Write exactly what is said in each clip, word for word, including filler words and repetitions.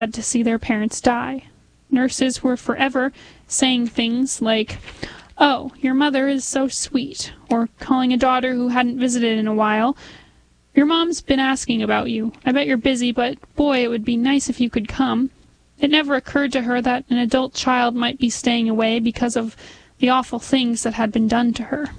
to see their parents die. Nurses were forever saying things like, "Oh, your mother is so sweet," or calling a daughter who hadn't visited in a while, "Your mom's been asking about you. I bet you're busy, but boy, it would be nice if you could come." It never occurred to her that an adult child might be staying away because of the awful things that had been done to her.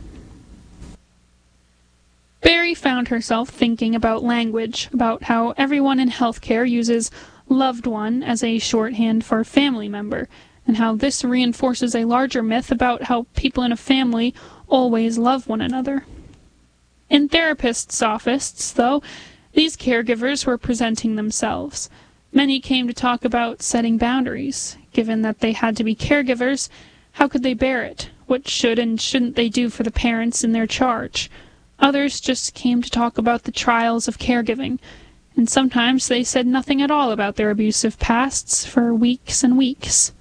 Barry found herself thinking about language, about how everyone in healthcare uses loved one as a shorthand for family member, and how this reinforces a larger myth about how people in a family always love one another. In therapists' offices, though, these caregivers were presenting themselves. Many came to talk about setting boundaries. Given that they had to be caregivers, how could they bear it? What should and shouldn't they do for the parents in their charge? Others just came to talk about the trials of caregiving, and sometimes they said nothing at all about their abusive pasts for weeks and weeks.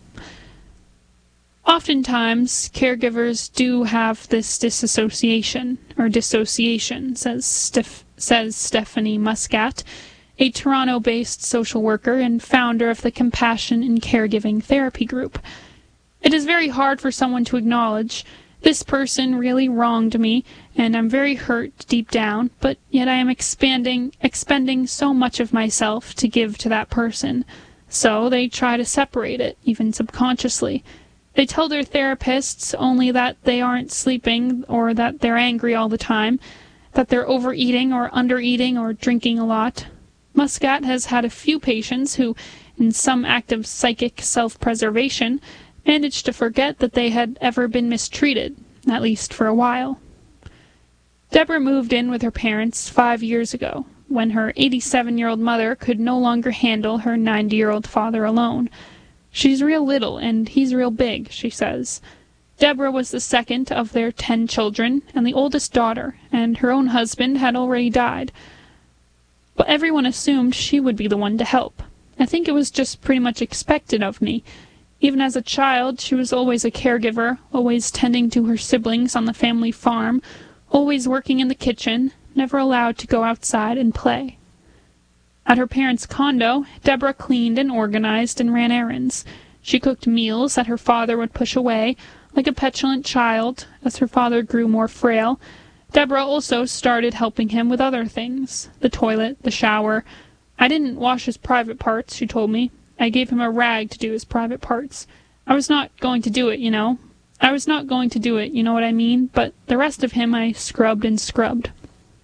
Oftentimes, caregivers do have this disassociation, or dissociation, says, Steph- says Stephanie Muscat, a Toronto-based social worker and founder of the Compassion in Caregiving Therapy Group. It is very hard for someone to acknowledge, "This person really wronged me, and I'm very hurt deep down, but yet I am expanding, expending so much of myself to give to that person." So they try to separate it, even subconsciously. They tell their therapists only that they aren't sleeping, or that they're angry all the time, that they're overeating or undereating or drinking a lot. Muscat has had a few patients who, in some act of psychic self-preservation, managed to forget that they had ever been mistreated, at least for a while. Deborah moved in with her parents five years ago, when her eighty-seven-year-old mother could no longer handle her ninety-year-old father alone. "She's real little, and he's real big," she says. Deborah was the second of their ten children, and the oldest daughter, and her own husband had already died. But everyone assumed she would be the one to help. I think it was just pretty much expected of me. Even as a child, she was always a caregiver, always tending to her siblings on the family farm, always working in the kitchen, never allowed to go outside and play. At her parents' condo, Deborah cleaned and organized and ran errands. She cooked meals that her father would push away, like a petulant child. As her father grew more frail, Deborah also started helping him with other things, the toilet, the shower. "I didn't wash his private parts," she told me. "I gave him a rag to do his private parts. I was not going to do it, you know. I was not going to do it, you know what I mean? But the rest of him I scrubbed and scrubbed."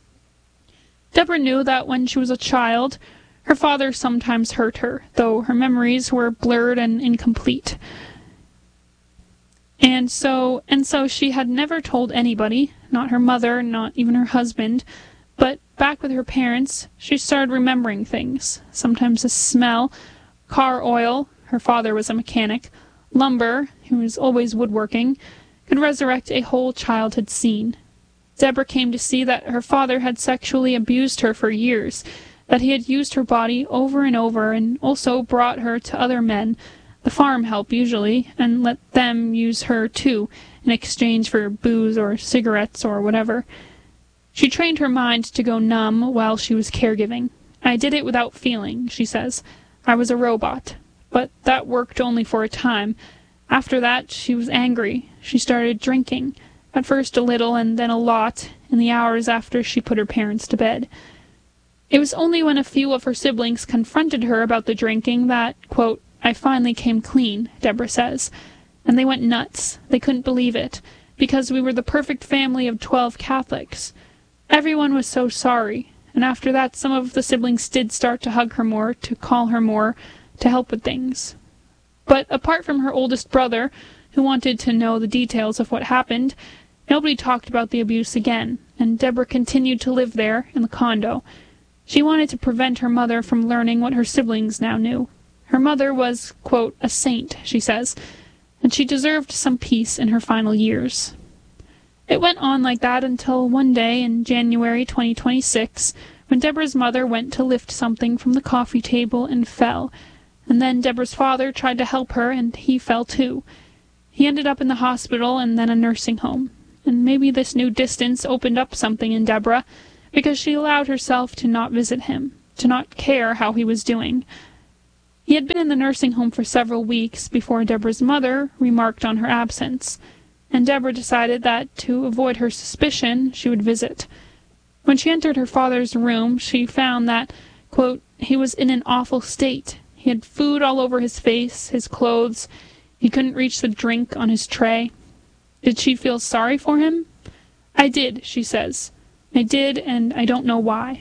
Deborah knew that when she was a child, her father sometimes hurt her, though her memories were blurred and incomplete. And so, and so she had never told anybody, not her mother, not even her husband, but back with her parents, she started remembering things, sometimes a smell, car oil, her father was a mechanic, lumber, who was always woodworking, could resurrect a whole childhood scene. Deborah came to see that her father had sexually abused her for years, that he had used her body over and over and also brought her to other men, the farm help usually, and let them use her too, in exchange for booze or cigarettes or whatever. She trained her mind to go numb while she was caregiving. "I did it without feeling," she says. "I was a robot." But that worked only for a time. After that, she was angry. She started drinking. At first a little and then a lot, in the hours after she put her parents to bed. It was only when a few of her siblings confronted her about the drinking that, quote, "I finally came clean," Deborah says. And they went nuts. They couldn't believe it, because we were the perfect family of twelve Catholics. Everyone was so sorry, and after that some of the siblings did start to hug her more, to call her more, to help with things. But apart from her oldest brother, who wanted to know the details of what happened, nobody talked about the abuse again, and Deborah continued to live there, in the condo. She wanted to prevent her mother from learning what her siblings now knew. Her mother was, quote, "a saint," she says, and she deserved some peace in her final years. It went on like that until one day in January twenty twenty-six, when Deborah's mother went to lift something from the coffee table and fell, and then Deborah's father tried to help her, and he fell too. He ended up in the hospital and then a nursing home, and maybe this new distance opened up something in Deborah, because she allowed herself to not visit him, to not care how he was doing. He had been in the nursing home for several weeks before Deborah's mother remarked on her absence, and Deborah decided that, to avoid her suspicion, she would visit. When she entered her father's room, she found that, quote, he was in an awful state. He had food all over his face, his clothes. He couldn't reach the drink on his tray. Did she feel sorry for him? I did, she says. I did, and I don't know why.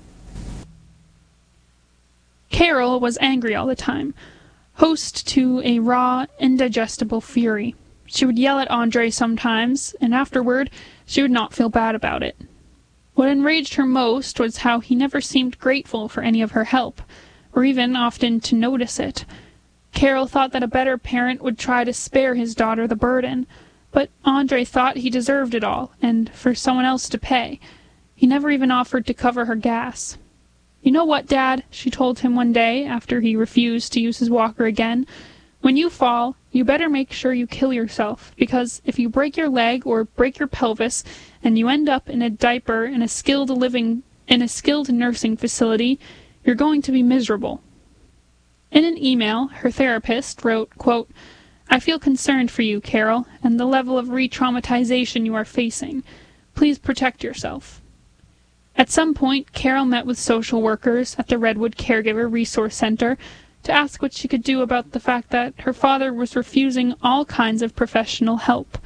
Carol was angry all the time, host to a raw, indigestible fury. She would yell at Andre sometimes, and afterward she would not feel bad about it. What enraged her most was how he never seemed grateful for any of her help, or even often to notice it. Carol thought that a better parent would try to spare his daughter the burden, but Andre thought he deserved it all, and for someone else to pay. He never even offered to cover her gas. "You know what, Dad?" she told him one day, after he refused to use his walker again. "When you fall, you better make sure you kill yourself, because if you break your leg or break your pelvis and you end up in a diaper in a skilled living in a skilled nursing facility, you're going to be miserable." In an email, her therapist wrote, quote, "I feel concerned for you, Carol, and the level of re-traumatization you are facing. Please protect yourself." At some point, Carol met with social workers at the Redwood Caregiver Resource Center to ask what she could do about the fact that her father was refusing all kinds of professional help.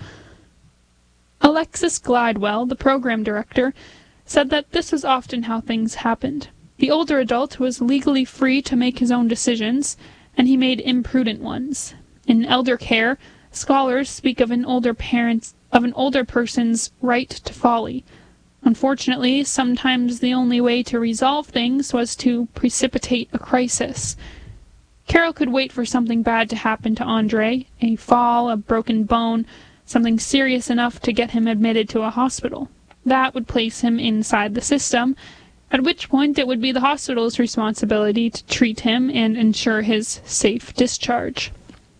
Alexis Glidewell, the program director, said that this was often how things happened. The older adult was legally free to make his own decisions, and he made imprudent ones. In elder care, scholars speak of an older parent's, of an older person's right to folly. Unfortunately, sometimes the only way to resolve things was to precipitate a crisis. Carol could wait for something bad to happen to Andre, a fall, a broken bone, something serious enough to get him admitted to a hospital. That would place him inside the system, at which point it would be the hospital's responsibility to treat him and ensure his safe discharge.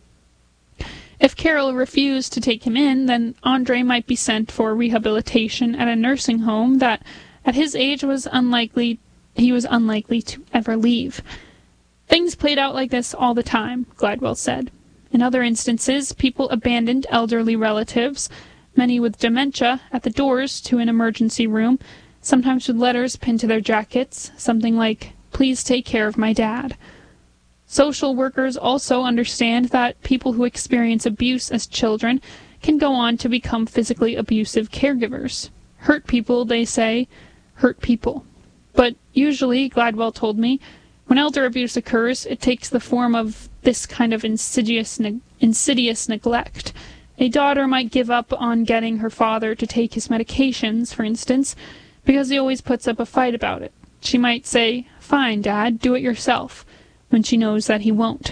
If Carol refused to take him in, then Andre might be sent for rehabilitation at a nursing home that, at his age, was unlikely he was unlikely to ever leave. Things played out like this all the time, Glidewell said. In other instances, people abandoned elderly relatives, many with dementia, at the doors to an emergency room, sometimes with letters pinned to their jackets, something like, "Please take care of my dad." Social workers also understand that people who experience abuse as children can go on to become physically abusive caregivers. Hurt people, they say, hurt people. But usually, Glidewell told me, when elder abuse occurs, it takes the form of this kind of insidious, ne- insidious neglect. A daughter might give up on getting her father to take his medications, for instance, because he always puts up a fight about it. She might say, "Fine, Dad, do it yourself," when she knows that he won't.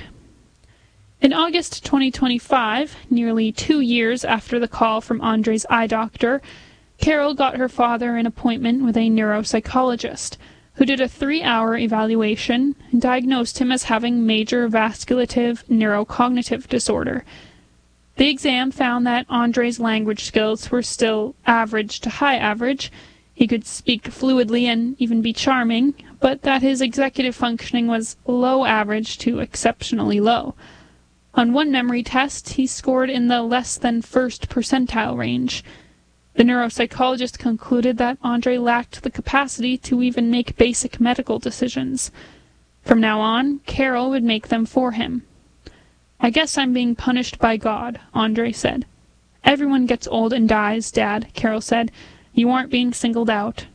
In August twenty twenty-five, nearly two years after the call from Andre's eye doctor, Carol got her father an appointment with a neuropsychologist, who did a three-hour evaluation and diagnosed him as having major vasculative neurocognitive disorder. The exam found that Andre's language skills were still average to high average. He could speak fluidly and even be charming, but that his executive functioning was low average to exceptionally low. On one memory test, he scored in the less than first percentile range. The neuropsychologist concluded that Andre lacked the capacity to even make basic medical decisions. From now on, Carol would make them for him. "I guess I'm being punished by God," Andre said. "Everyone gets old and dies, Dad," Carol said. "You aren't being singled out."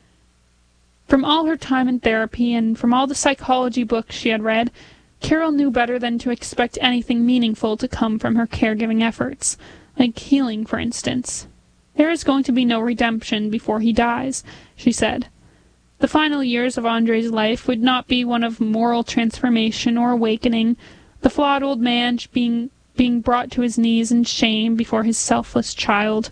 From all her time in therapy and from all the psychology books she had read, Carol knew better than to expect anything meaningful to come from her caregiving efforts, like healing, for instance. "There is going to be no redemption before he dies," she said. The final years of Andre's life would not be one of moral transformation or awakening, the flawed old man being, being brought to his knees in shame before his selfless child.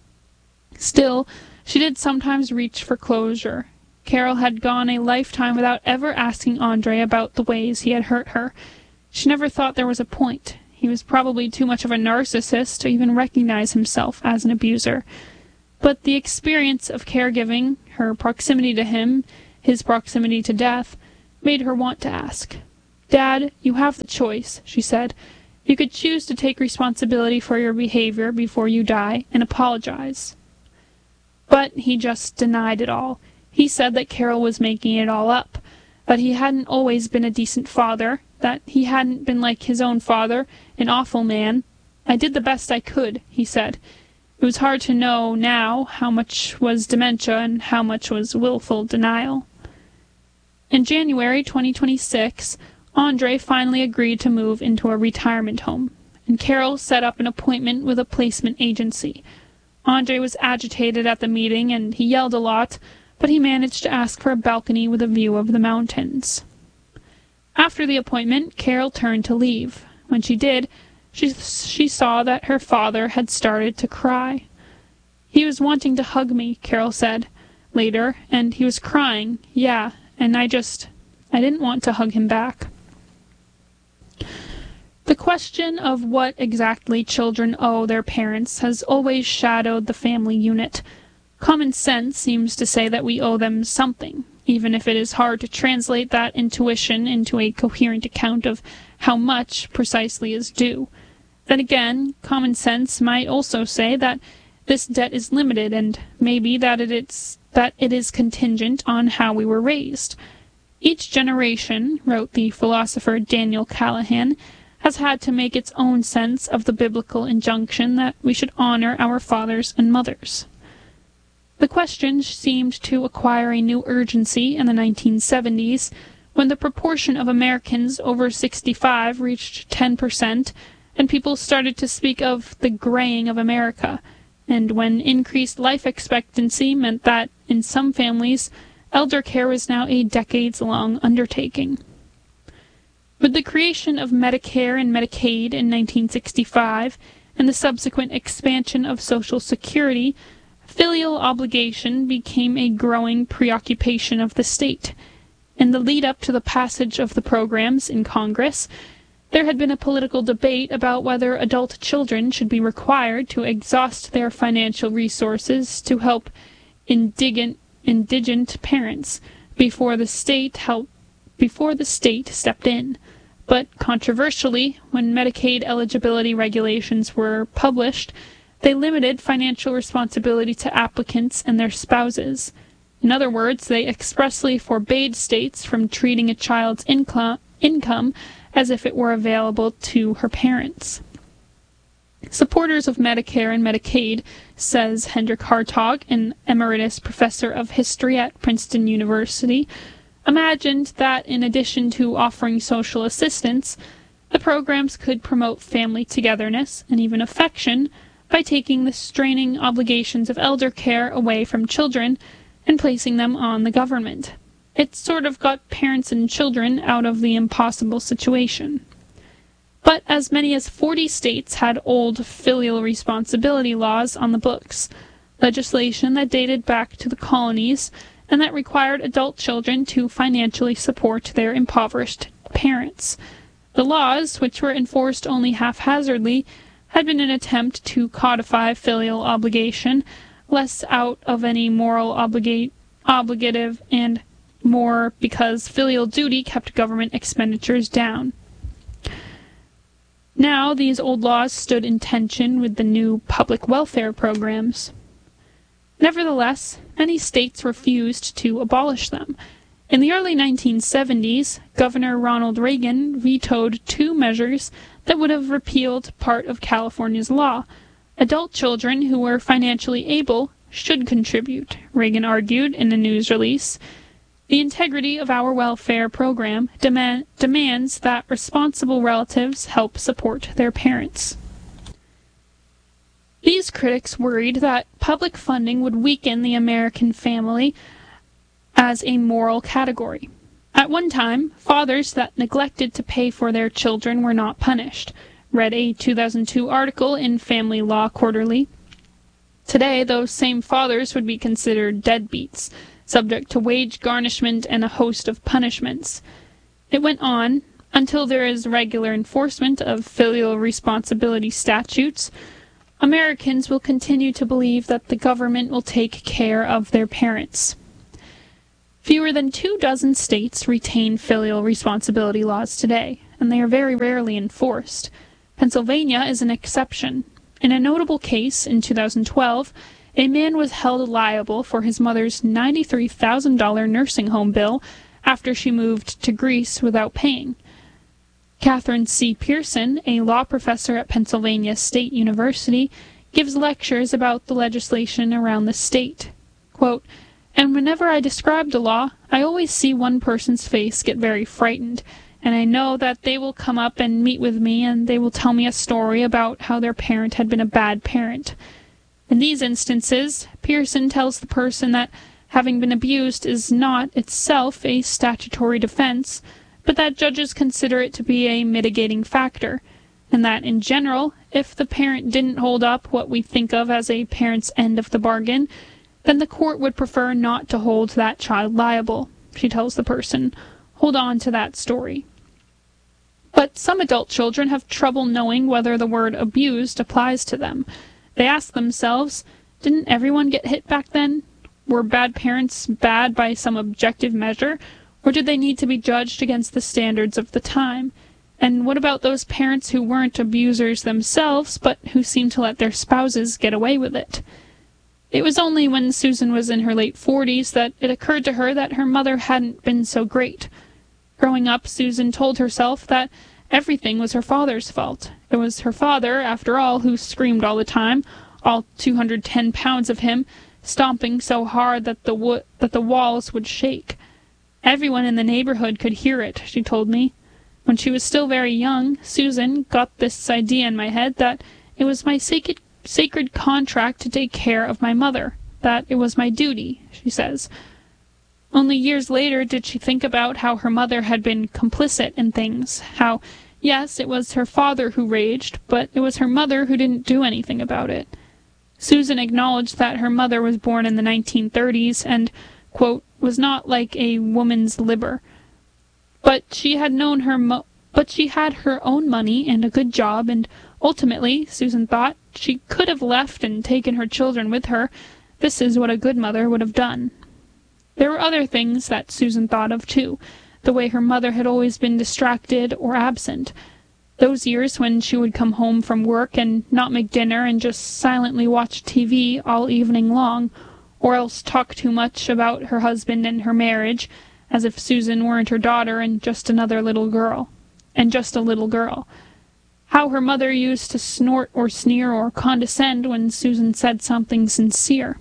Still, she did sometimes reach for closure. Carol had gone a lifetime without ever asking Andre about the ways he had hurt her. She never thought there was a point. He was probably too much of a narcissist to even recognize himself as an abuser. But the experience of caregiving, her proximity to him, his proximity to death, made her want to ask. "Dad, you have the choice," she said. "You could choose to take responsibility for your behavior before you die and apologize." But he just denied it all. He said that Carol was making it all up, that he hadn't always been a decent father, that he hadn't been like his own father, an awful man. "I did the best I could," he said. It was hard to know now how much was dementia and how much was willful denial. In January twenty twenty-six, Andre finally agreed to move into a retirement home, and Carol set up an appointment with a placement agency. Andre was agitated at the meeting, and he yelled a lot, but he managed to ask for a balcony with a view of the mountains. After the appointment, Carol turned to leave. When she did, she, she saw that her father had started to cry. "He was wanting to hug me," Carol said later, "and he was crying, yeah, and I just, I didn't want to hug him back." The question of what exactly children owe their parents has always shadowed the family unit. Common sense seems to say that we owe them something, even if it is hard to translate that intuition into a coherent account of how much precisely is due. Then again, common sense might also say that this debt is limited, and maybe that it is, that it is contingent on how we were raised. Each generation, wrote the philosopher Daniel Callahan, has had to make its own sense of the biblical injunction that we should honor our fathers and mothers. The question seemed to acquire a new urgency in the nineteen seventies, when the proportion of Americans over sixty-five reached ten percent, and people started to speak of the graying of America, and when increased life expectancy meant that, in some families, elder care was now a decades-long undertaking. With the creation of Medicare and Medicaid in nineteen sixty-five, and the subsequent expansion of Social Security, filial obligation became a growing preoccupation of the state. In the lead-up to the passage of the programs in Congress, there had been a political debate about whether adult children should be required to exhaust their financial resources to help indigent, indigent parents before the state help, before the state stepped in. But controversially, when Medicaid eligibility regulations were published, they limited financial responsibility to applicants and their spouses. In other words, they expressly forbade states from treating a child's income income as if it were available to her parents. Supporters of Medicare and Medicaid, says Hendrik Hartog, an emeritus professor of history at Princeton University, imagined that in addition to offering social assistance, the programs could promote family togetherness and even affection by taking the straining obligations of elder care away from children and placing them on the government. It sort of got parents and children out of the impossible situation. But as many as forty states had old filial responsibility laws on the books, legislation that dated back to the colonies and that required adult children to financially support their impoverished parents. The laws, which were enforced only haphazardly, had been an attempt to codify filial obligation, less out of any moral obliga- obligative and more because filial duty kept government expenditures down. Now these old laws stood in tension with the new public welfare programs. Nevertheless, many states refused to abolish them. In the early nineteen seventies, Governor Ronald Reagan vetoed two measures that would have repealed part of California's law. Adult children who were financially able should contribute, Reagan argued in a news release. The integrity of our welfare program demand, demands that responsible relatives help support their parents. These critics worried that public funding would weaken the American family as a moral category. At one time, fathers that neglected to pay for their children were not punished, read a two thousand two article in Family Law Quarterly. Today, those same fathers would be considered deadbeats, subject to wage garnishment and a host of punishments. It went on, until there is regular enforcement of filial responsibility statutes, Americans will continue to believe that the government will take care of their parents. Fewer than two dozen states retain filial responsibility laws today, and they are very rarely enforced. Pennsylvania is an exception. In a notable case in two thousand twelve, a man was held liable for his mother's ninety-three thousand dollars nursing home bill after she moved to Greece without paying. Catherine C. Pearson, a law professor at Pennsylvania State University, gives lectures about the legislation around the state. Quote, "And whenever I describe the law, I always see one person's face get very frightened, and I know that they will come up and meet with me and they will tell me a story about how their parent had been a bad parent. In these instances, Pearson tells the person that having been abused is not itself a statutory defense, but that judges consider it to be a mitigating factor, and that, in general, if the parent didn't hold up what we think of as a parent's end of the bargain, then the court would prefer not to hold that child liable," she tells the person. "Hold on to that story." But some adult children have trouble knowing whether the word abused applies to them. They ask themselves, didn't everyone get hit back then? Were bad parents bad by some objective measure, or did they need to be judged against the standards of the time? And what about those parents who weren't abusers themselves, but who seemed to let their spouses get away with it? It was only when Susan was in her late forties that it occurred to her that her mother hadn't been so great. Growing up, Susan told herself that everything was her father's fault. It was her father, after all, who screamed all the time, all two hundred ten pounds of him, stomping so hard that the wo- that the walls would shake. Everyone in the neighborhood could hear it, she told me. When she was still very young, Susan got this idea in my head that it was my sacred, sacred contract to take care of my mother, that it was my duty, she says. Only years later did she think about how her mother had been complicit in things, how, yes, it was her father who raged, but it was her mother who didn't do anything about it. Susan acknowledged that her mother was born in the nineteen thirties and, quote, was not like a woman's liber. But she had known her mo- but she had her own money and a good job, and ultimately, Susan thought, she could have left and taken her children with her. This is what a good mother would have done. There were other things that Susan thought of, too, the way her mother had always been distracted or absent. Those years when she would come home from work and not make dinner and just silently watch T V all evening long, or else talk too much about her husband and her marriage, as if Susan weren't her daughter and just another little girl. And just a little girl. How her mother used to snort or sneer or condescend when Susan said something sincere.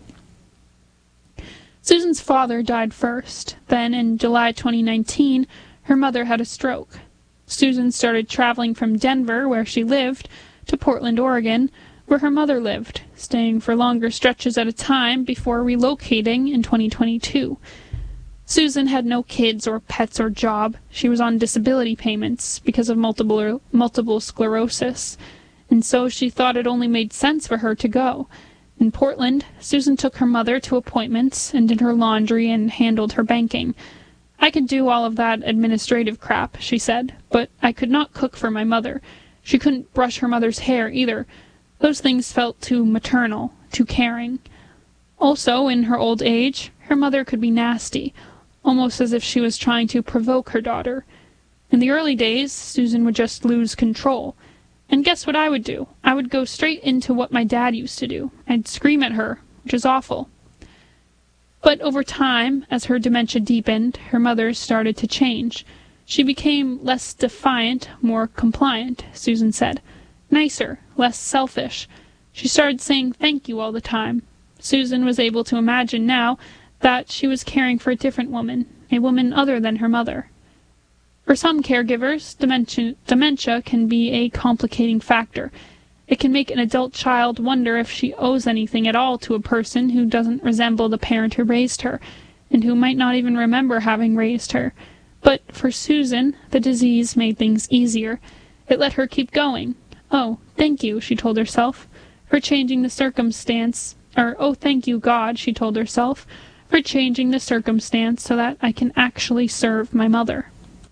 Susan's father died first. Then, in July twenty nineteen, her mother had a stroke. Susan started traveling from Denver, where she lived, to Portland, Oregon, where her mother lived, staying for longer stretches at a time before relocating in twenty twenty-two. Susan had no kids or pets or job. She was on disability payments because of multiple multiple sclerosis, and so she thought it only made sense for her to go. In Portland, Susan took her mother to appointments and did her laundry and handled her banking. I could do all of that administrative crap, she said, but I could not cook for my mother. She couldn't brush her mother's hair either. Those things felt too maternal, too caring. Also, in her old age, her mother could be nasty, almost as if she was trying to provoke her daughter. In the early days, Susan would just lose control. And guess what I would do? I would go straight into what my dad used to do. I'd scream at her, which is awful. But over time, as her dementia deepened, her mother started to change. She became less defiant, more compliant, Susan said. Nicer, less selfish. She started saying thank you all the time. Susan was able to imagine now that she was caring for a different woman, a woman other than her mother. For some caregivers, dementia, dementia can be a complicating factor. It can make an adult child wonder if she owes anything at all to a person who doesn't resemble the parent who raised her, and who might not even remember having raised her. But for Susan, the disease made things easier. It let her keep going. Oh, thank you, she told herself, for changing the circumstance. Or, oh, thank you, God, she told herself, for changing the circumstance so that I can actually serve my mother.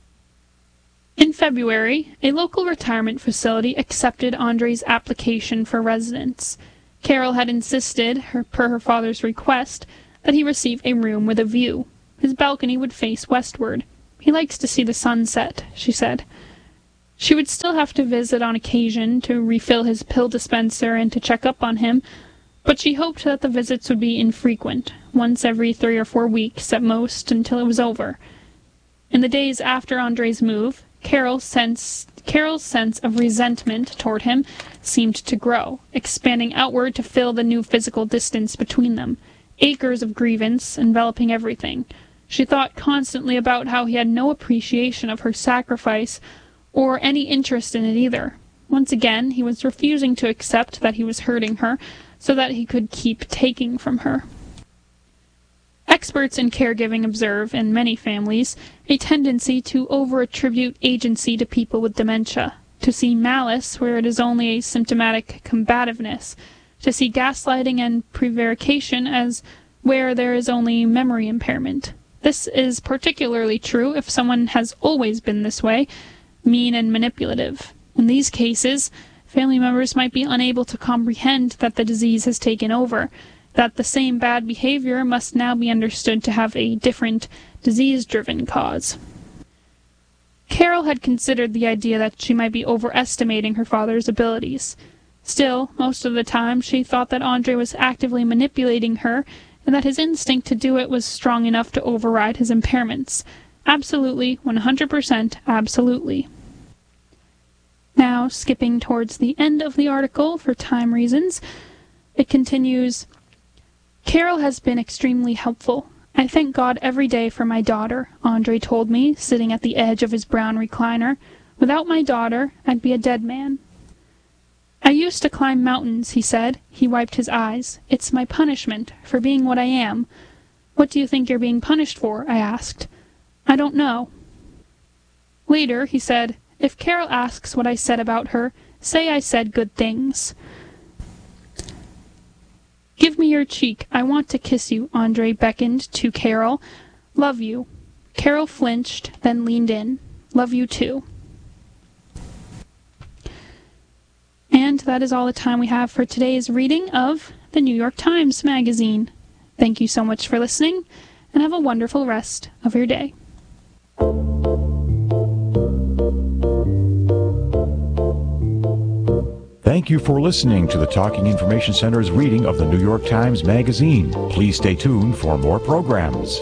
In February, a local retirement facility accepted Andre's application for residence. Carol had insisted, her, per her father's request, that he receive a room with a view. His balcony would face westward. He likes to see the sun set, she said. She would still have to visit on occasion to refill his pill dispenser and to check up on him, but she hoped that the visits would be infrequent, once every three or four weeks at most, until it was over. In the days after Andre's move, Carol's sense, Carol's sense of resentment toward him seemed to grow, expanding outward to fill the new physical distance between them, acres of grievance enveloping everything. She thought constantly about how he had no appreciation of her sacrifice, or any interest in it either. Once again, he was refusing to accept that he was hurting her, so that he could keep taking from her. Experts in caregiving observe, in many families, a tendency to over-attribute agency to people with dementia, to see malice where it is only a symptomatic combativeness, to see gaslighting and prevarication as where there is only memory impairment. This is particularly true if someone has always been this way, mean and manipulative. In these cases, family members might be unable to comprehend that the disease has taken over, that the same bad behavior must now be understood to have a different, disease-driven cause. Carol had considered the idea that she might be overestimating her father's abilities. Still, most of the time, she thought that Andre was actively manipulating her, and that his instinct to do it was strong enough to override his impairments. Absolutely, one hundred percent absolutely. Now, skipping towards the end of the article for time reasons, it continues, Carol has been extremely helpful. I thank God every day for my daughter, Andre told me, sitting at the edge of his brown recliner. Without my daughter, I'd be a dead man. I used to climb mountains, he said. He wiped his eyes. It's my punishment for being what I am. What do you think you're being punished for? I asked. I don't know. Later, he said, if Carol asks what I said about her, say I said good things. Give me your cheek. I want to kiss you, Andre beckoned to Carol. Love you. Carol flinched, then leaned in. Love you too. And that is all the time we have for today's reading of the New York Times Magazine. Thank you so much for listening, and have a wonderful rest of your day. Thank you for listening to the Talking Information Center's reading of the New York Times Magazine. Please stay tuned for more programs.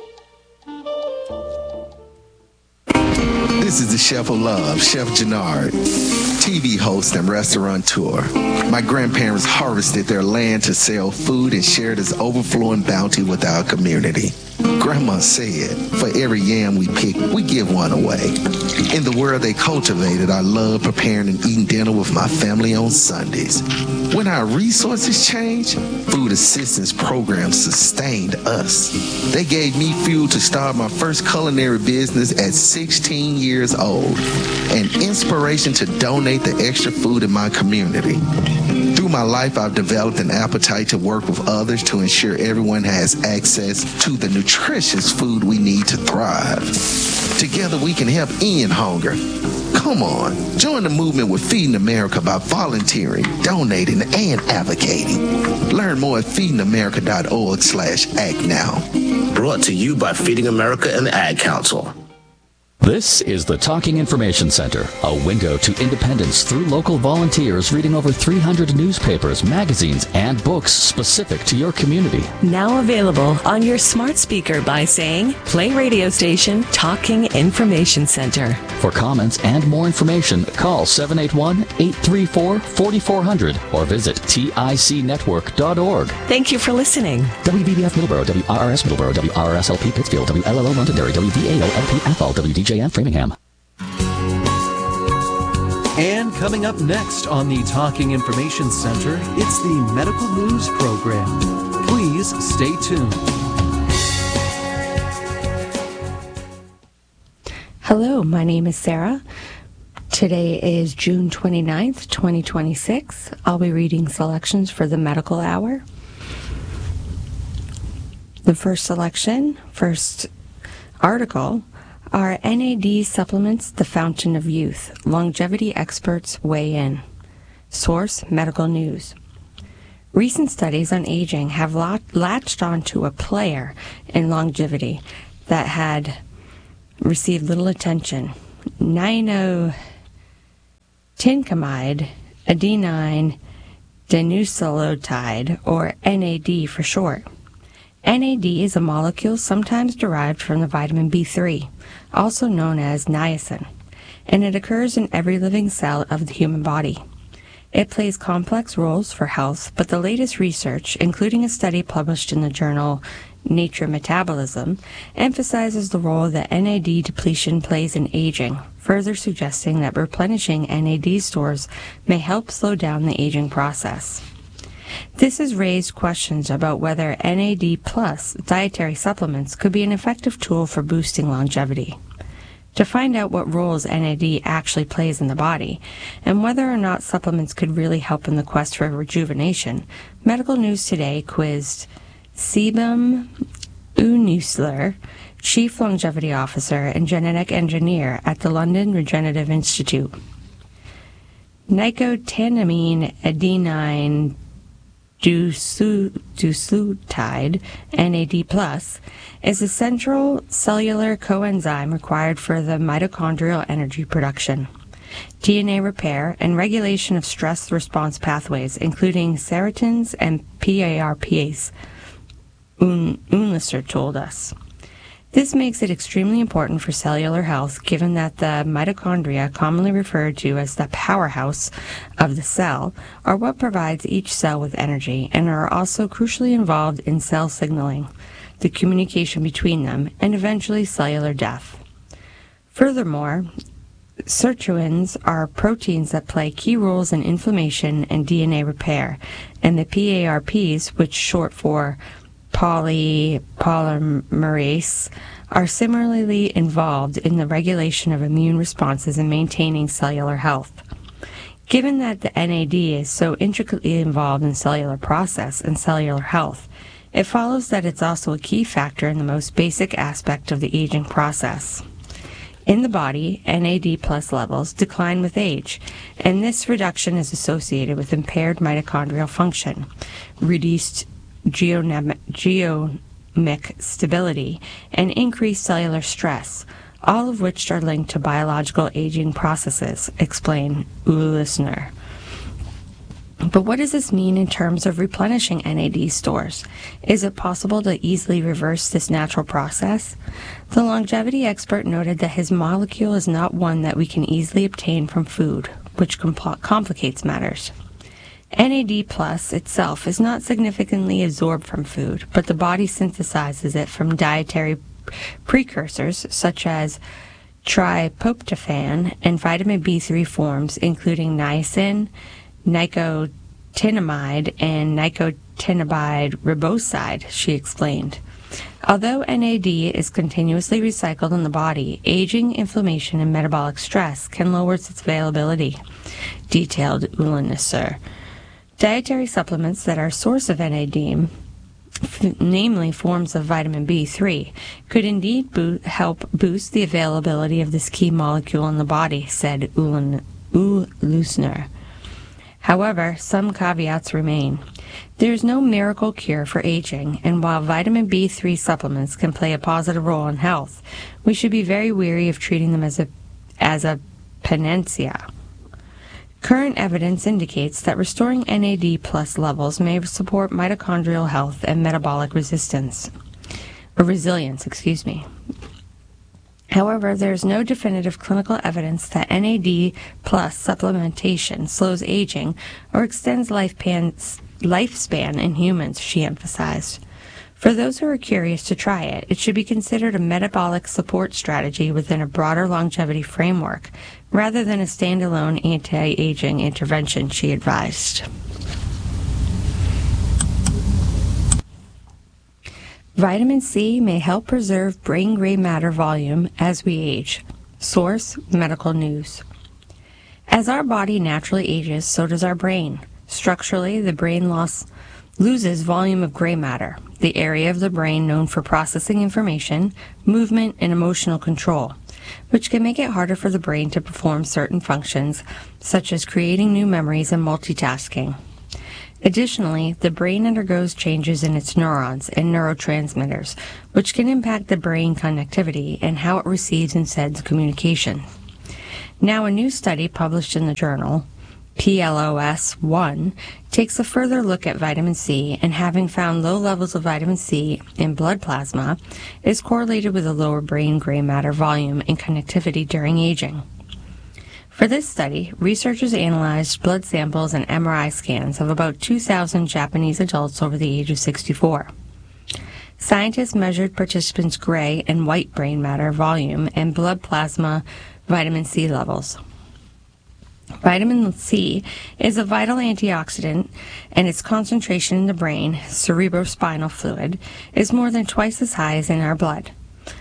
This is the Chef of Love, Chef Gennard, T V host and restaurateur. My grandparents harvested their land to sell food and share this overflowing bounty with our community. Grandma said, for every yam we pick, we give one away. In the world they cultivated, I love preparing and eating dinner with my family on Sundays. When our resources changed, food assistance programs sustained us. They gave me fuel to start my first culinary business at sixteen years old, and inspiration to donate the extra food in my community. Through my life, I've developed an appetite to work with others to ensure everyone has access to the nutritious food we need to thrive. Together we can help end hunger. Come on, join the movement with Feeding America by volunteering, donating, and advocating. Learn more at feedingamerica.org slash act now. Brought to you by Feeding America and the Ad Council. This is the Talking Information Center, a window to independence through local volunteers reading over three hundred newspapers, magazines, and books specific to your community. Now available on your smart speaker by saying, play radio station Talking Information Center. For comments and more information, call seven eight one, eight three four, four four zero zero or visit tic network dot org. Thank you for listening. W B B F Middleborough, W R R S Middleborough, W R R S L P Pittsfield, W L L O Londonderry, W V A O L P Athol, W D J N Framingham. And coming up next on the Talking Information Center, it's the Medical News Program. Please stay tuned. Hello, my name is Sarah. Today is June twenty-ninth, twenty twenty-six. I'll be reading selections for the Medical Hour. The first selection, first article, are N A D supplements the fountain of youth? Longevity experts weigh in. Source, Medical News. Recent studies on aging have latched onto a player in longevity, that had received little attention. Nicotinamide adenine dinucleotide, or N A D for short. N A D is a molecule sometimes derived from the vitamin B three, also known as niacin, and it occurs in every living cell of the human body. It plays complex roles for health, but the latest research, including a study published in the journal Nature Metabolism, emphasizes the role that N A D depletion plays in aging, further suggesting that replenishing N A D stores may help slow down the aging process. This has raised questions about whether N A D plus dietary supplements could be an effective tool for boosting longevity. To find out what roles N A D actually plays in the body, and whether or not supplements could really help in the quest for rejuvenation, Medical News Today quizzed Sebum Unusler, Chief Longevity Officer and Genetic Engineer at the London Regenerative Institute. Nicotinamide adenine dinucleotide, N A D plus, is a central cellular coenzyme required for the mitochondrial energy production, D N A repair, and regulation of stress response pathways, including serotins and P A R Ps, Unlisser told us. This makes it extremely important for cellular health, given that the mitochondria, commonly referred to as the powerhouse of the cell, are what provides each cell with energy and are also crucially involved in cell signaling, the communication between them, and eventually cellular death. Furthermore, sirtuins are proteins that play key roles in inflammation and D N A repair, and the P A R Ps, which short for polypolymerase, are similarly involved in the regulation of immune responses and maintaining cellular health. Given that the N A D is so intricately involved in cellular process and cellular health, it follows that it's also a key factor in the most basic aspect of the aging process. In the body, N A D plus levels decline with age, and this reduction is associated with impaired mitochondrial function, reduced geonomic stability, and increased cellular stress, all of which are linked to biological aging processes, explained Ulisner. But what does this mean in terms of replenishing N A D stores? Is it possible to easily reverse this natural process? The longevity expert noted that his molecule is not one that we can easily obtain from food, which compl- complicates matters. N A D plus itself is not significantly absorbed from food, but the body synthesizes it from dietary precursors such as tryptophan and vitamin B three forms, including niacin, nicotinamide, and nicotinamide riboside, she explained. Although N A D is continuously recycled in the body, aging, inflammation, and metabolic stress can lower its availability, detailed Ulisner. Dietary supplements that are a source of N A D, f- namely forms of vitamin B three, could indeed bo- help boost the availability of this key molecule in the body, said Ulisner. However, some caveats remain. There is no miracle cure for aging, and while vitamin B three supplements can play a positive role in health, we should be very wary of treating them as a, as a panacea. Current evidence indicates that restoring N A D plus levels may support mitochondrial health and metabolic resistance, or resilience, excuse me. However, there is no definitive clinical evidence that N A D plus supplementation slows aging or extends lifespan, lifespan in humans, she emphasized. For those who are curious to try it, it should be considered a metabolic support strategy within a broader longevity framework, rather than a standalone anti-aging intervention, she advised. Vitamin C may help preserve brain gray matter volume as we age. Source: Medical News. As our body naturally ages, so does our brain. Structurally, the brain loss loses volume of gray matter, the area of the brain known for processing information, movement, and emotional control, which can make it harder for the brain to perform certain functions, such as creating new memories and multitasking. Additionally, the brain undergoes changes in its neurons and neurotransmitters, which can impact the brain connectivity and how it receives and sends communication. Now, a new study published in the journal P L O S one takes a further look at vitamin C, and having found low levels of vitamin C in blood plasma is correlated with a lower brain gray matter volume and connectivity during aging. For this study, researchers analyzed blood samples and M R I scans of about two thousand Japanese adults over the age of sixty-four. Scientists measured participants' gray and white brain matter volume and blood plasma vitamin C levels. Vitamin C is a vital antioxidant, and its concentration in the brain, cerebrospinal fluid, is more than twice as high as in our blood.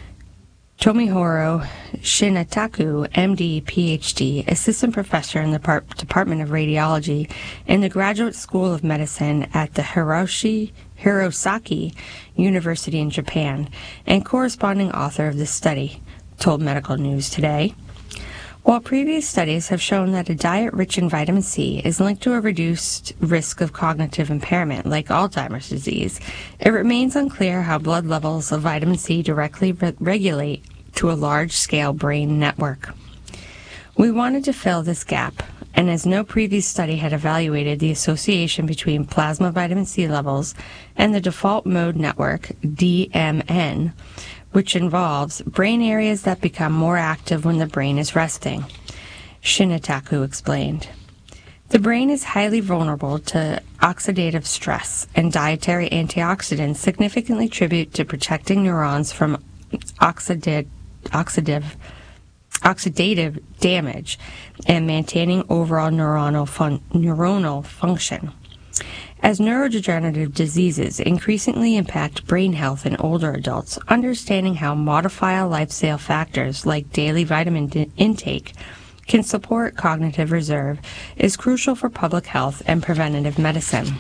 Tomihiro Shinataku, M D, P H D, assistant professor in the Par- Department of Radiology in the Graduate School of Medicine at the Hiroshi, Hirosaki University in Japan, and corresponding author of this study, told Medical News Today. While previous studies have shown that a diet rich in vitamin C is linked to a reduced risk of cognitive impairment like Alzheimer's disease, it remains unclear how blood levels of vitamin C directly re- regulate to a large-scale brain network. We wanted to fill this gap, and as no previous study had evaluated the association between plasma vitamin C levels and the default mode network, D M N, which involves brain areas that become more active when the brain is resting, Shinataku explained. The brain is highly vulnerable to oxidative stress, and dietary antioxidants significantly contribute to protecting neurons from oxidative, oxidative, oxidative damage and maintaining overall neuronal, fun, neuronal function. As neurodegenerative diseases increasingly impact brain health in older adults, understanding how modifiable lifestyle factors like daily vitamin d- intake can support cognitive reserve is crucial for public health and preventative medicine.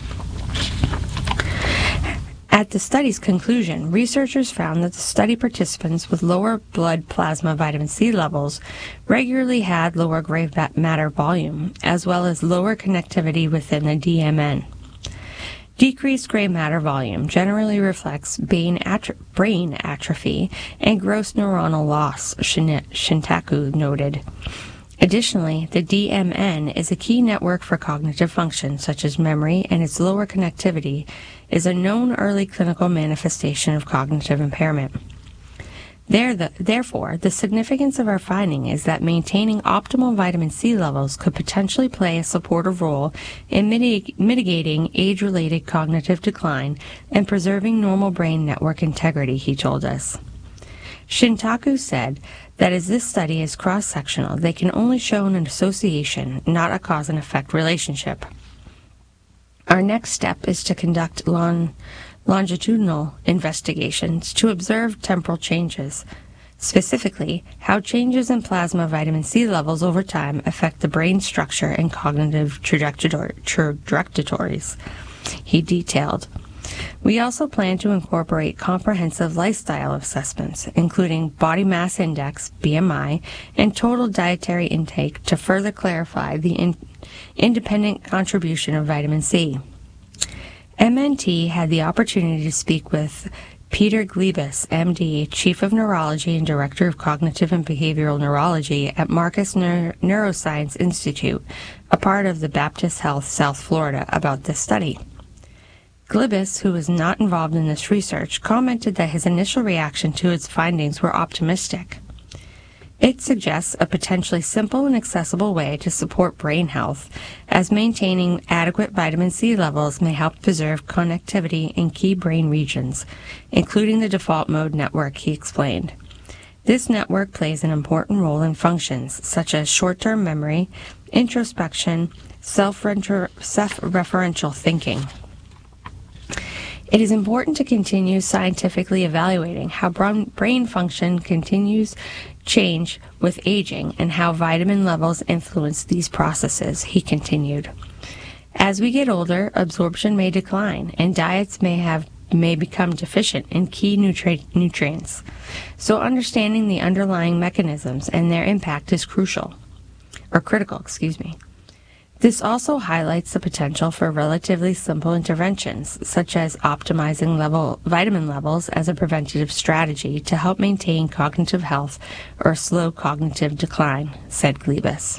At the study's conclusion, researchers found that the study participants with lower blood plasma vitamin C levels regularly had lower gray matter volume, as well as lower connectivity within the D M N. Decreased gray matter volume generally reflects brain, atro- brain atrophy and gross neuronal loss, Shin- Shintaku noted. Additionally, the D M N is a key network for cognitive function, such as memory, and its lower connectivity is a known early clinical manifestation of cognitive impairment. There the, therefore, the significance of our finding is that maintaining optimal vitamin C levels could potentially play a supportive role in mitig- mitigating age-related cognitive decline and preserving normal brain network integrity, he told us. Shintaku said that as this study is cross-sectional, they can only show an association, not a cause and effect relationship. Our next step is to conduct lon- longitudinal investigations to observe temporal changes, specifically how changes in plasma vitamin C levels over time affect the brain structure and cognitive trajectory- trajectories, he detailed. We also plan to incorporate comprehensive lifestyle assessments, including body mass index, B M I, and total dietary intake to further clarify the in- independent contribution of vitamin C. M N T had the opportunity to speak with Peter Glebus, M D, Chief of Neurology and Director of Cognitive and Behavioral Neurology at Marcus Neur- Neuroscience Institute, a part of the Baptist Health South Florida, about this study. Glibus, who was not involved in this research, commented that his initial reaction to its findings were optimistic. It suggests a potentially simple and accessible way to support brain health, as maintaining adequate vitamin C levels may help preserve connectivity in key brain regions, including the default mode network, he explained. This network plays an important role in functions such as short-term memory, introspection, self-referential thinking. It is important to continue scientifically evaluating how brain function continues change with aging and how vitamin levels influence these processes, he continued. As we get older, absorption may decline and diets may have may become deficient in key nutri- nutrients. So understanding the underlying mechanisms and their impact is crucial, or critical, excuse me. This also highlights the potential for relatively simple interventions, such as optimizing level, vitamin levels as a preventative strategy to help maintain cognitive health or slow cognitive decline, said Glebus.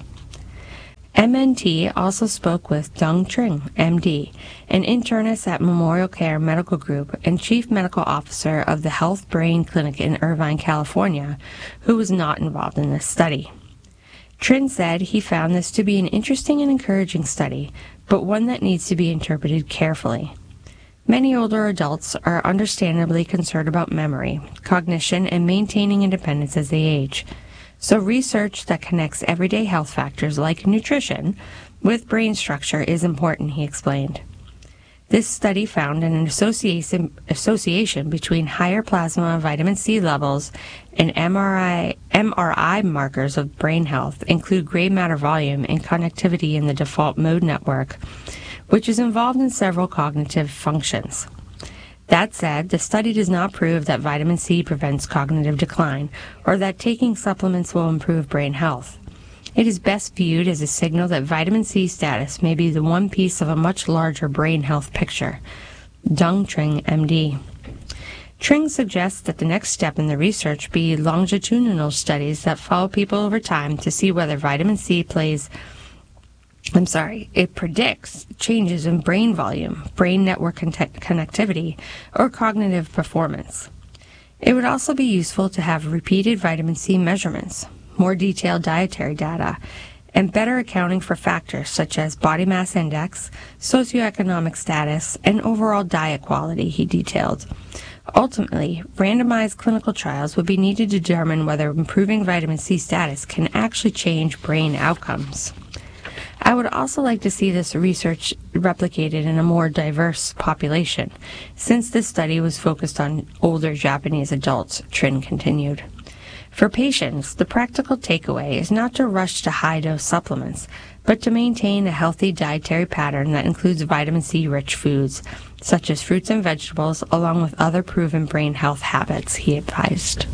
M N T also spoke with Dung Tring, M D, an internist at Memorial Care Medical Group and Chief Medical Officer of the Health Brain Clinic in Irvine, California, who was not involved in this study. Trin said he found this to be an interesting and encouraging study, but one that needs to be interpreted carefully. Many older adults are understandably concerned about memory, cognition, and maintaining independence as they age. So research that connects everyday health factors like nutrition with brain structure is important, he explained. This study found an association, association between higher plasma vitamin C levels and M R I, M R I markers of brain health include gray matter volume and connectivity in the default mode network, which is involved in several cognitive functions. That said, the study does not prove that vitamin C prevents cognitive decline or that taking supplements will improve brain health. It is best viewed as a signal that vitamin C status may be the one piece of a much larger brain health picture. Dung Tring, M D. Tring suggests that the next step in the research be longitudinal studies that follow people over time to see whether vitamin C plays I'm sorry, it predicts changes in brain volume, brain network con- connectivity, or cognitive performance. It would also be useful to have repeated vitamin C measurements, more detailed dietary data, and better accounting for factors such as body mass index, socioeconomic status, and overall diet quality, he detailed. Ultimately, randomized clinical trials would be needed to determine whether improving vitamin C status can actually change brain outcomes. I would also like to see this research replicated in a more diverse population, since this study was focused on older Japanese adults, Trin continued. For patients, the practical takeaway is not to rush to high-dose supplements, but to maintain a healthy dietary pattern that includes vitamin C-rich foods, such as fruits and vegetables, along with other proven brain health habits, he advised.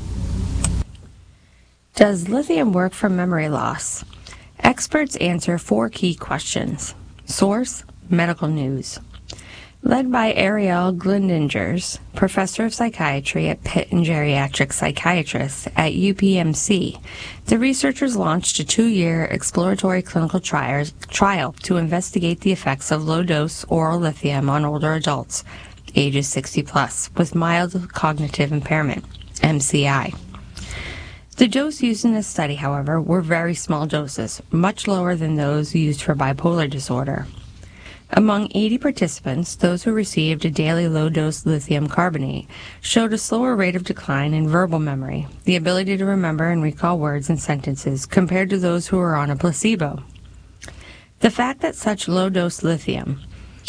Does lithium work for memory loss? Experts answer four key questions. Source, medical news. Led by Ariel Glindingers, professor of psychiatry at Pitt and geriatric psychiatrist at U P M C, the researchers launched a two-year exploratory clinical trial, trial to investigate the effects of low-dose oral lithium on older adults, ages sixty plus, with mild cognitive impairment, M C I. The dose used in this study, however, were very small doses, much lower than those used for bipolar disorder. Among eighty participants, those who received a daily low-dose lithium carbonate showed a slower rate of decline in verbal memory, the ability to remember and recall words and sentences, compared to those who were on a placebo. The fact that such low-dose lithium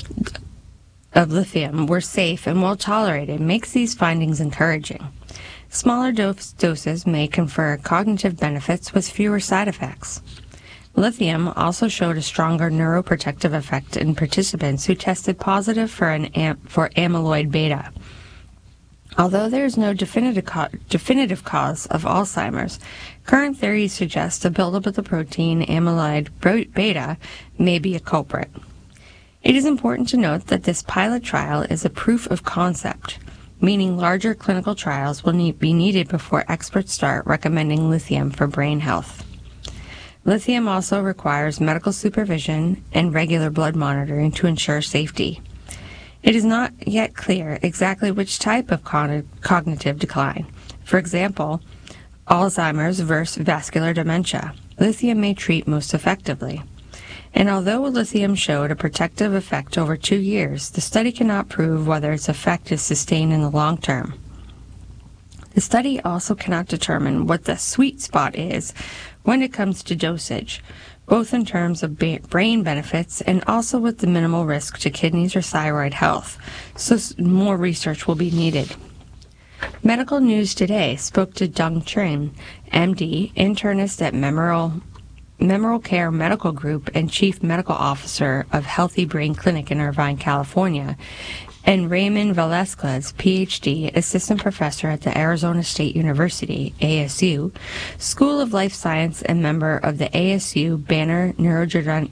of lithium were safe and well tolerated makes these findings encouraging. Smaller dose doses may confer cognitive benefits with fewer side effects. Lithium also showed a stronger neuroprotective effect in participants who tested positive for an am- for amyloid beta. Although there is no definitive, co- definitive cause of Alzheimer's, current theories suggest a buildup of the protein amyloid beta may be a culprit. It is important to note that this pilot trial is a proof of concept, meaning larger clinical trials will need, be needed before experts start recommending lithium for brain health. Lithium also requires medical supervision and regular blood monitoring to ensure safety. It is not yet clear exactly which type of con- cognitive decline. For example, Alzheimer's versus vascular dementia. Lithium may treat most effectively. And although lithium showed a protective effect over two years, the study cannot prove whether its effect is sustained in the long term. The study also cannot determine what the sweet spot is when it comes to dosage, both in terms of ba- brain benefits and also with the minimal risk to kidneys or thyroid health, so more research will be needed. Medical News Today spoke to Dung Trin, M D, internist at Memorial Memorial Care Medical Group and Chief Medical Officer of Healthy Brain Clinic in Irvine, California, and Raymond Velasquez, P H D, assistant professor at the Arizona State University, A S U, School of Life Science and member of the A S U Banner Neurodegenerative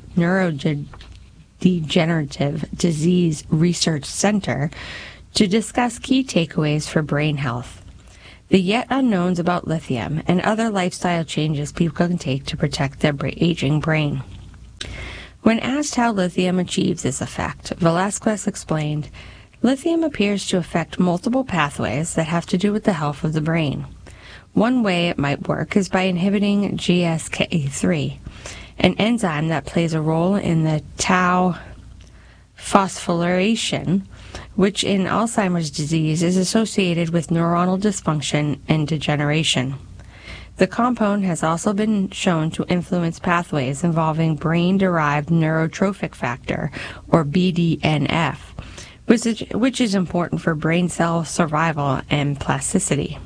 Disease Research Center, to discuss key takeaways for brain health, the yet unknowns about lithium, and other lifestyle changes people can take to protect their aging brain. When asked how lithium achieves this effect, Velasquez explained, "Lithium appears to affect multiple pathways that have to do with the health of the brain. One way it might work is by inhibiting G S K three, an enzyme that plays a role in the tau phosphorylation, which in Alzheimer's disease is associated with neuronal dysfunction and degeneration. The compound has also been shown to influence pathways involving brain-derived neurotrophic factor, or B D N F, which is, which is important for brain cell survival and plasticity."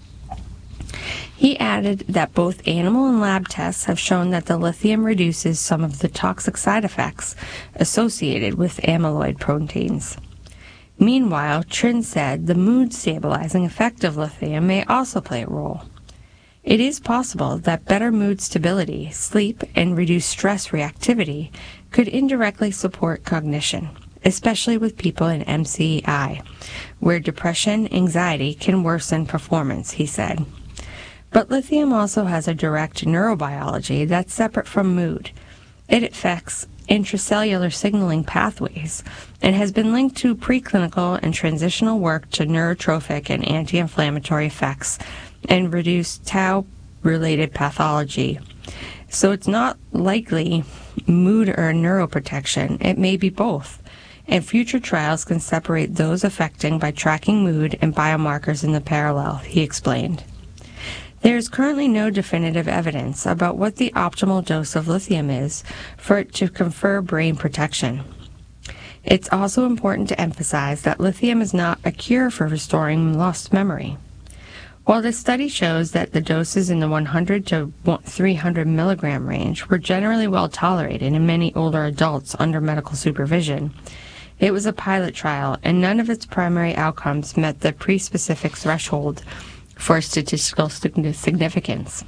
He added that both animal and lab tests have shown that the lithium reduces some of the toxic side effects associated with amyloid proteins. Meanwhile, Trin said the mood-stabilizing effect of lithium may also play a role. It is possible that better mood stability, sleep, and reduced stress reactivity could indirectly support cognition, especially with people in M C I, where depression, anxiety can worsen performance, he said. But lithium also has a direct neurobiology that's separate from mood. It affects intracellular signaling pathways and has been linked to preclinical and transitional work to neurotrophic and anti-inflammatory effects and reduced tau-related pathology. So it's not likely mood or neuroprotection. It may be both. And future trials can separate those affecting by tracking mood and biomarkers in the parallel, he explained. There is currently no definitive evidence about what the optimal dose of lithium is for it to confer brain protection. It's also important to emphasize that lithium is not a cure for restoring lost memory. While the study shows that the doses in the one hundred to three hundred milligram range were generally well tolerated in many older adults under medical supervision, it was a pilot trial and none of its primary outcomes met the pre-specific threshold for statistical significance.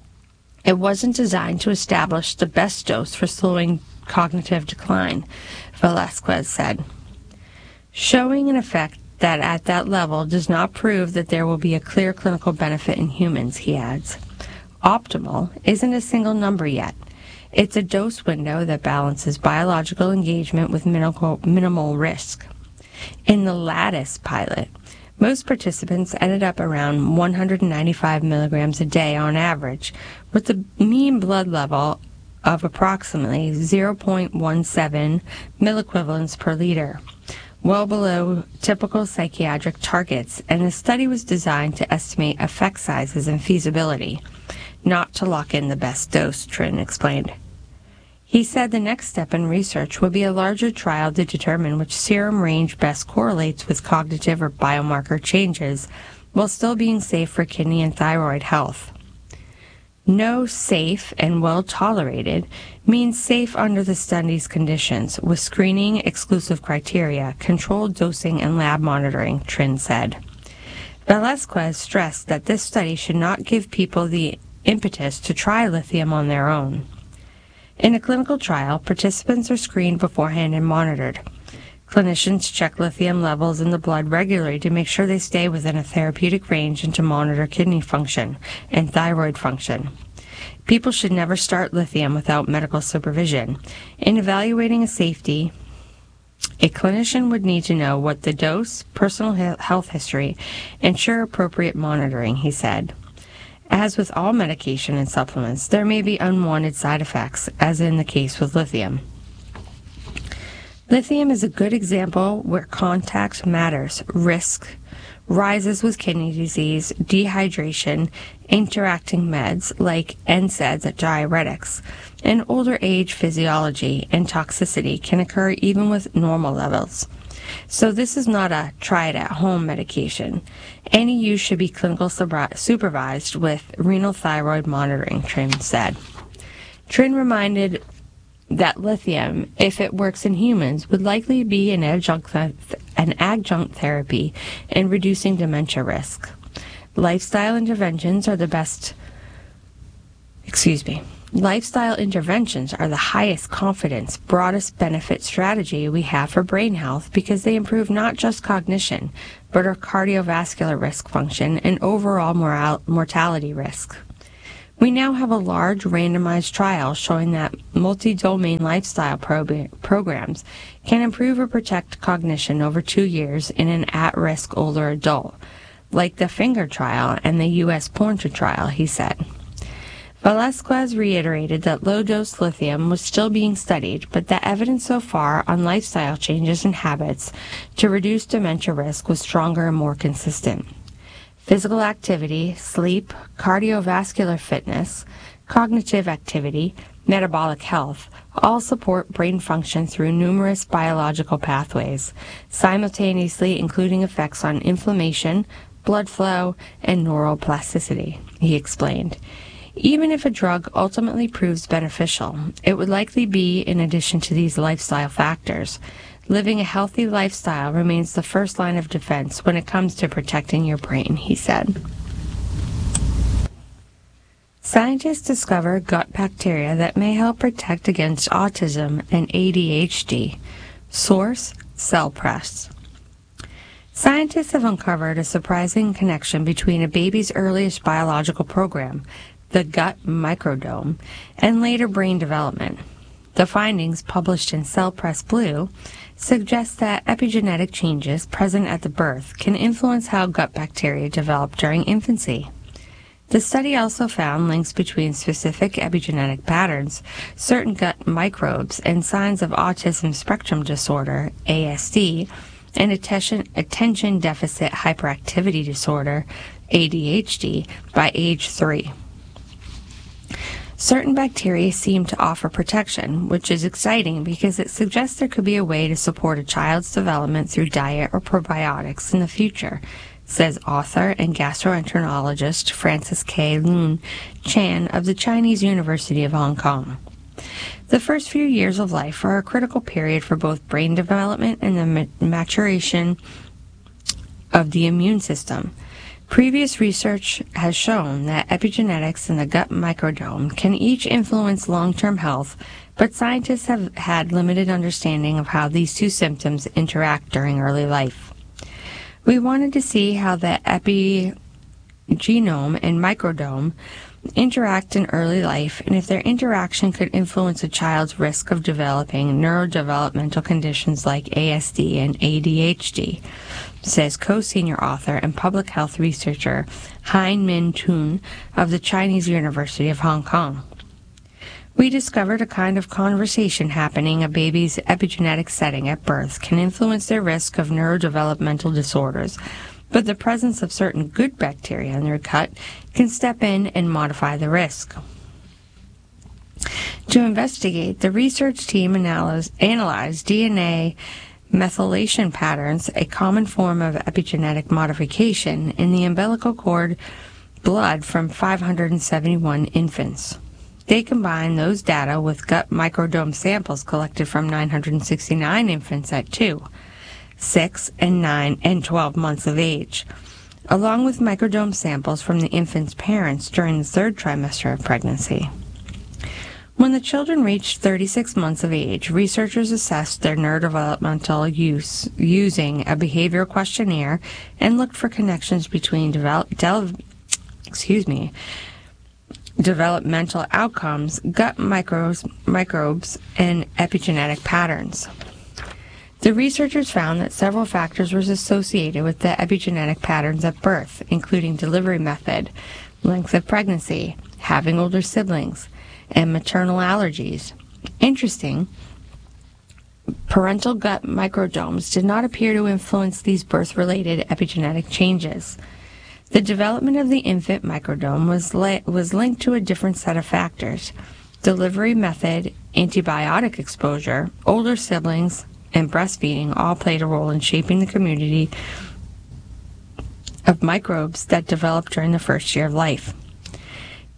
It wasn't designed to establish the best dose for slowing cognitive decline, Velasquez said. Showing an effect that at that level does not prove that there will be a clear clinical benefit in humans, he adds. Optimal isn't a single number yet. It's a dose window that balances biological engagement with minimal, minimal risk. In the Lattice pilot, most participants ended up around one hundred ninety-five milligrams a day on average, with a mean blood level of approximately zero point one seven milliequivalents per liter, well below typical psychiatric targets, and the study was designed to estimate effect sizes and feasibility, not to lock in the best dose, Trin explained. He said the next step in research would be a larger trial to determine which serum range best correlates with cognitive or biomarker changes, while still being safe for kidney and thyroid health. No safe and well tolerated means safe under the study's conditions, with screening, exclusive criteria, controlled dosing, and lab monitoring, Trin said. Velasquez stressed that this study should not give people the impetus to try lithium on their own. In a clinical trial, participants are screened beforehand and monitored. Clinicians check lithium levels in the blood regularly to make sure they stay within a therapeutic range and to monitor kidney function and thyroid function. People should never start lithium without medical supervision. In evaluating a safety, a clinician would need to know what the dose, personal health history, and ensure appropriate monitoring, he said. As with all medication and supplements, there may be unwanted side effects, as in the case with lithium. Lithium is a good example where contact matters. Risk rises with kidney disease, dehydration, interacting meds like N SAIDs at diuretics, and older age physiology and toxicity can occur even with normal levels. So this is not a try-it-at-home medication. Any use should be clinical supervised with renal thyroid monitoring, Trin said. Trin reminded that lithium, if it works in humans, would likely be an adjunct, th- an adjunct therapy in reducing dementia risk. Lifestyle interventions are the best, excuse me, lifestyle interventions are the highest confidence, broadest benefit strategy we have for brain health because they improve not just cognition, but our cardiovascular risk function and overall moral- mortality risk. We now have a large randomized trial showing that multi-domain lifestyle prob- programs can improve or protect cognition over two years in an at-risk older adult, like the FINGER trial and the U S POINTER trial, he said. Velasquez reiterated that low-dose lithium was still being studied, but the evidence so far on lifestyle changes and habits to reduce dementia risk was stronger and more consistent. Physical activity, sleep, cardiovascular fitness, cognitive activity, metabolic health all support brain function through numerous biological pathways, simultaneously including effects on inflammation, blood flow, and neuroplasticity, he explained. Even if a drug ultimately proves beneficial, it would likely be in addition to these lifestyle factors. Living a healthy lifestyle remains the first line of defense when it comes to protecting your brain, he said. Scientists discover gut bacteria that may help protect against autism and A D H D. Source: Cell Press. Scientists have uncovered a surprising connection between a baby's earliest biological program, the gut microdome, and later brain development. The findings, published in Cell Press Blue, suggest that epigenetic changes present at the birth can influence how gut bacteria develop during infancy. The study also found links between specific epigenetic patterns, certain gut microbes, and signs of autism spectrum disorder, A S D, and attention, attention deficit hyperactivity disorder, A D H D, by age three. Certain bacteria seem to offer protection, which is exciting because it suggests there could be a way to support a child's development through diet or probiotics in the future, says author and gastroenterologist Francis K. Lun Chan of the Chinese University of Hong Kong. The first few years of life are a critical period for both brain development and the maturation of the immune system. Previous research has shown that epigenetics and the gut microdome can each influence long-term health, but scientists have had limited understanding of how these two symptoms interact during early life. We wanted to see how the epigenome and microdome interact in early life and if their interaction could influence a child's risk of developing neurodevelopmental conditions like A S D and A D H D, says co-senior author and public health researcher Hein Min Tun of the Chinese University of Hong Kong. We discovered a kind of conversation happening a baby's epigenetic setting at birth can influence their risk of neurodevelopmental disorders, but the presence of certain good bacteria in their gut can step in and modify the risk. To investigate, the research team analyzed, analyzed D N A methylation patterns, a common form of epigenetic modification, in the umbilical cord blood from five hundred seventy-one infants. They combined those data with gut microdome samples collected from nine hundred sixty-nine infants at two, six, and nine, and twelve months of age, along with microdome samples from the infant's parents during the third trimester of pregnancy. When the children reached thirty-six months of age, researchers assessed their neurodevelopmental use using a behavioral questionnaire and looked for connections between develop, del, excuse me, developmental outcomes, gut microbes, microbes, and epigenetic patterns. The researchers found that several factors were associated with the epigenetic patterns at birth, including delivery method, length of pregnancy, having older siblings, and maternal allergies. Interesting, parental gut microdomes did not appear to influence these birth-related epigenetic changes. The development of the infant microdome was, li- was linked to a different set of factors: delivery method, antibiotic exposure, older siblings, and breastfeeding all played a role in shaping the community of microbes that develop during the first year of life.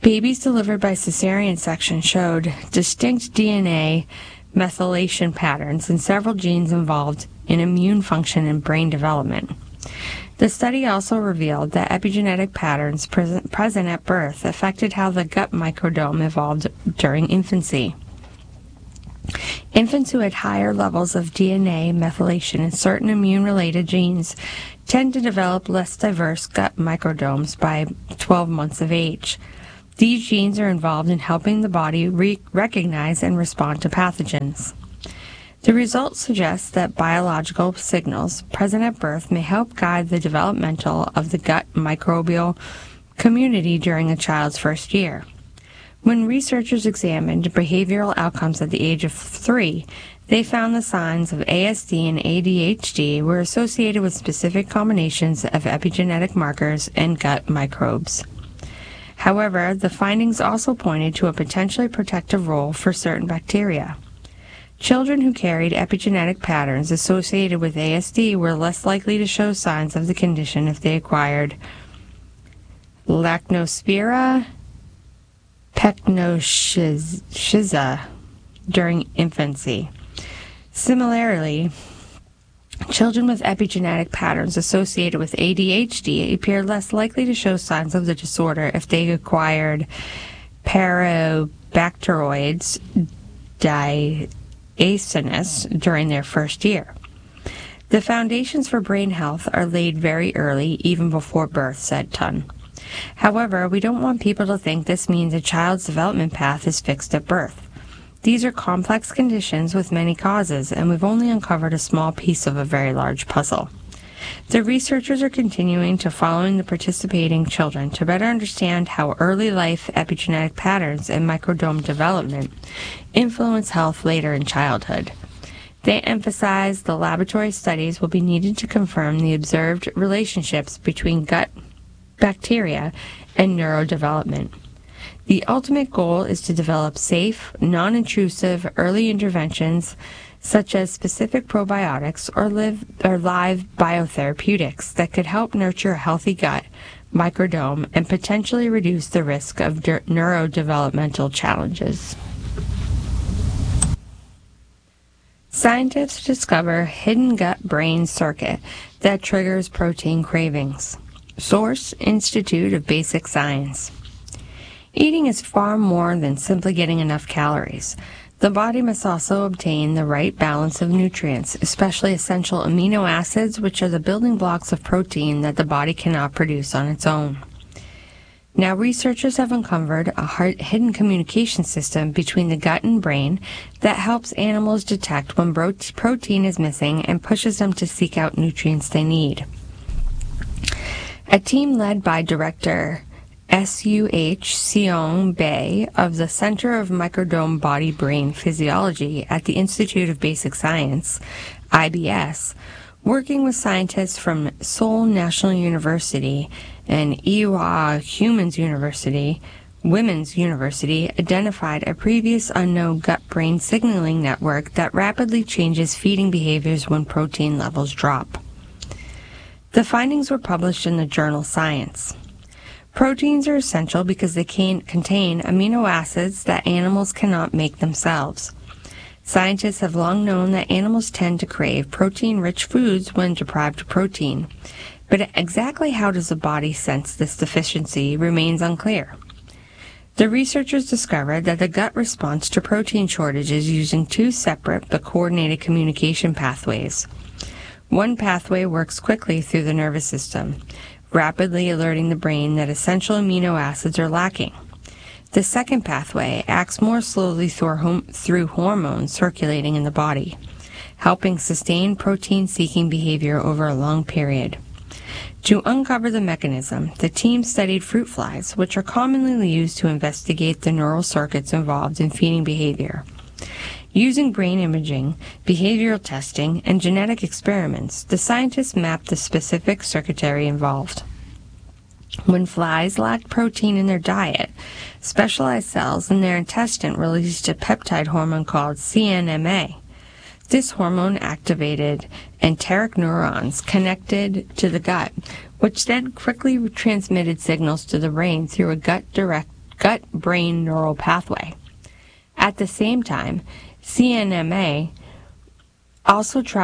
Babies delivered by cesarean section showed distinct D N A methylation patterns in several genes involved in immune function and brain development. The study also revealed that epigenetic patterns present, present at birth affected how the gut microbiome evolved during infancy. Infants who had higher levels of D N A methylation in certain immune-related genes tend to develop less diverse gut microbiomes by twelve months of age. These genes are involved in helping the body re- recognize and respond to pathogens. The results suggest that biological signals present at birth may help guide the developmental of the gut microbial community during a child's first year. When researchers examined behavioral outcomes at the age of three, they found the signs of A S D and A D H D were associated with specific combinations of epigenetic markers and gut microbes. However, the findings also pointed to a potentially protective role for certain bacteria. Children who carried epigenetic patterns associated with A S D were less likely to show signs of the condition if they acquired Lactospira pectinoschizza during infancy. Similarly, children with epigenetic patterns associated with A D H D appear less likely to show signs of the disorder if they acquired Parabacteroides diaceus during their first year. The foundations for brain health are laid very early, even before birth, said Tun. However, we don't want people to think this means a child's development path is fixed at birth. These are complex conditions with many causes, and we've only uncovered a small piece of a very large puzzle. The researchers are continuing to follow the participating children to better understand how early life epigenetic patterns and microbiome development influence health later in childhood. They emphasize the laboratory studies will be needed to confirm the observed relationships between gut bacteria and neurodevelopment. The ultimate goal is to develop safe, non-intrusive early interventions such as specific probiotics or, live, or live biotherapeutics that could help nurture a healthy gut microbiome and potentially reduce the risk of de- neurodevelopmental challenges. Scientists discover hidden gut-brain circuit that triggers protein cravings. Source: Institute of Basic Science. Eating is far more than simply getting enough calories. The body must also obtain the right balance of nutrients, especially essential amino acids, which are the building blocks of protein that the body cannot produce on its own. Now, researchers have uncovered a hidden communication system between the gut and brain that helps animals detect when protein is missing and pushes them to seek out nutrients they need. A team led by Director S U H Seong Bae of the Center of Microbiome Body-Brain Physiology at the Institute of Basic Science, I B S, working with scientists from Seoul National University and Ewha Humans University, Women's University, identified a previous unknown gut-brain signaling network that rapidly changes feeding behaviors when protein levels drop. The findings were published in the journal Science. Proteins are essential because they can contain amino acids that animals cannot make themselves. Scientists have long known that animals tend to crave protein-rich foods when deprived of protein, but exactly how does the body sense this deficiency remains unclear. The researchers discovered that the gut responds to protein shortages using two separate but coordinated communication pathways. One pathway works quickly through the nervous system, rapidly alerting the brain that essential amino acids are lacking. The second pathway acts more slowly through hormones circulating in the body, helping sustain protein-seeking behavior over a long period. To uncover the mechanism, the team studied fruit flies, which are commonly used to investigate the neural circuits involved in feeding behavior. Using brain imaging, behavioral testing, and genetic experiments, the scientists mapped the specific circuitry involved. When flies lacked protein in their diet, specialized cells in their intestine released a peptide hormone called C N M A. This hormone activated enteric neurons connected to the gut, which then quickly transmitted signals to the brain through a gut-direct gut-brain neural pathway. At the same time, C N M A also tries